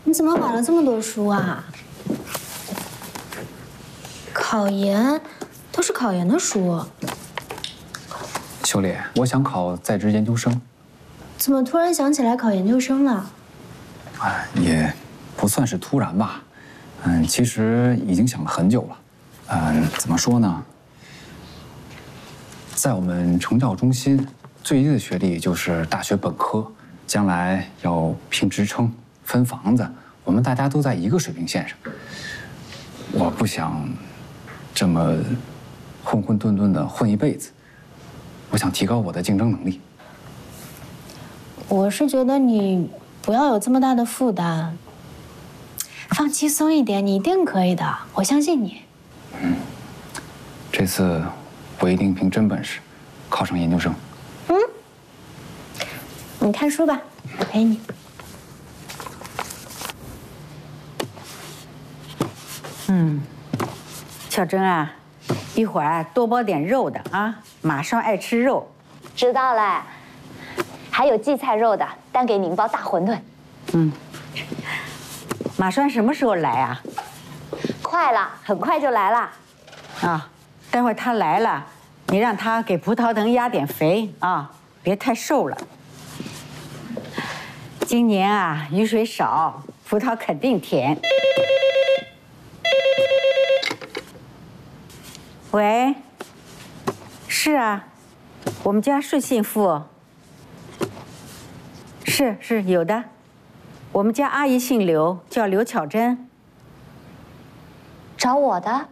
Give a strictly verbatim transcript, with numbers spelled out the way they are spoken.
你怎么买了这么多书啊？考研，都是考研的书。 秋丽，我想考在职研究生。 怎么突然想起来考研究生了？ 哎，也不算是突然吧。嗯，其实已经想了很久了。嗯，怎么说呢？在我们成教中心，最低的学历就是大学本科，将来要评职称、分房子，我们大家都在一个水平线上。我不想这么混混沌沌的混一辈子，我想提高我的竞争能力。 我是觉得你不要有这么大的负担，放轻松一点，你一定可以的，我相信你。 嗯，这次我一定凭真本事考上研究生。 嗯，你看书吧，我陪你。 嗯，小珍啊，一会儿啊多包点肉的啊，马上爱吃肉。 知道了。还有荠菜肉的，单给您包大馄饨。 嗯，马栓什么时候来啊？ 快了，很快就来了。 啊，待会儿他来了，你让他给葡萄藤压点肥啊，别太瘦了。今年啊雨水少，葡萄肯定甜。喂，是啊，我们家是姓傅。是是有的，我们家阿姨姓刘，叫刘巧珍。 找我的？